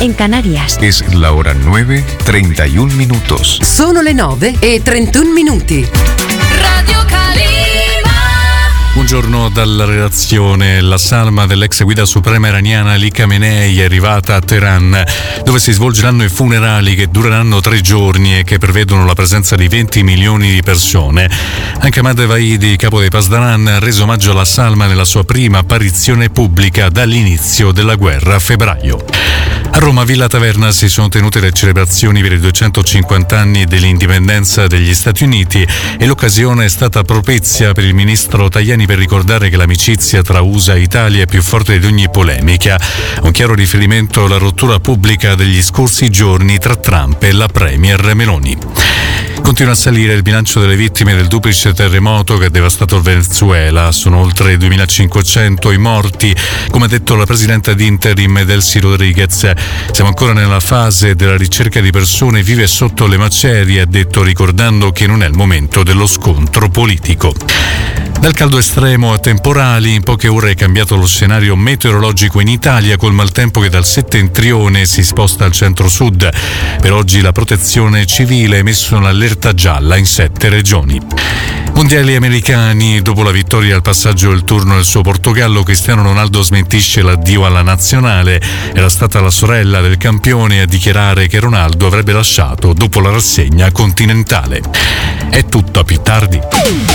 en Canarias. Es la hora 9:31 minutos. Sono le 9:31. Radio Calima. Buongiorno dalla redazione. La salma dell'ex guida suprema iraniana Ali Khamenei è arrivata a Teheran, dove si svolgeranno i funerali che dureranno 3 giorni e che prevedono la presenza di 20 milioni di persone. Anche Ahmad Vahidi, capo dei Pasdaran, ha reso omaggio alla salma nella sua prima apparizione pubblica dall'inizio della guerra a febbraio. A Roma, Villa Taverna, si sono tenute le celebrazioni per i 250 anni dell'indipendenza degli Stati Uniti e l'occasione è stata propizia per il ministro Tajani per ricordare che l'amicizia tra USA e Italia è più forte di ogni polemica. Un chiaro riferimento alla rottura pubblica degli scorsi giorni tra Trump e la premier Meloni. Continua a salire il bilancio delle vittime del duplice terremoto che ha devastato il Venezuela. Sono oltre 2.500 i morti, come ha detto la presidente di interim Delcy Rodriguez. Siamo ancora nella fase della ricerca di persone vive sotto le macerie, ha detto, ricordando che non è il momento dello scontro politico. Dal caldo estremo a temporali, in poche ore è cambiato lo scenario meteorologico in Italia, col maltempo che dal settentrione si sposta al centro-sud. Per oggi la protezione civile ha emesso un'allerta gialla in 7 regioni. Mondiali americani. Dopo la vittoria al passaggio del turno del suo Portogallo, Cristiano Ronaldo smentisce l'addio alla nazionale. Era stata la sorella del campione a dichiarare che Ronaldo avrebbe lasciato dopo la rassegna continentale. È tutto, a più tardi.